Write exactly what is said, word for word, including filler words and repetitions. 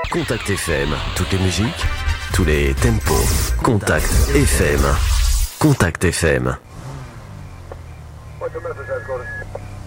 Contact F M, toutes les musiques, tous les tempos. Contact F M. Contact F M. What's the message, I've got it.